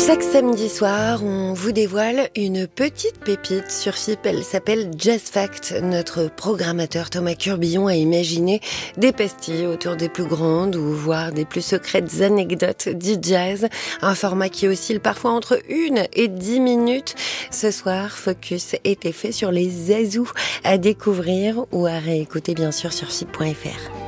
Chaque samedi soir, on vous dévoile une petite pépite sur FIP. Elle s'appelle Jazz Fact. Notre programmateur Thomas Curbillon a imaginé des pastilles autour des plus grandes ou voire des plus secrètes anecdotes du jazz. Un format qui oscille parfois entre 1 et 10 minutes. Ce soir, focus était fait sur les zazous à découvrir ou à réécouter bien sûr sur FIP.fr.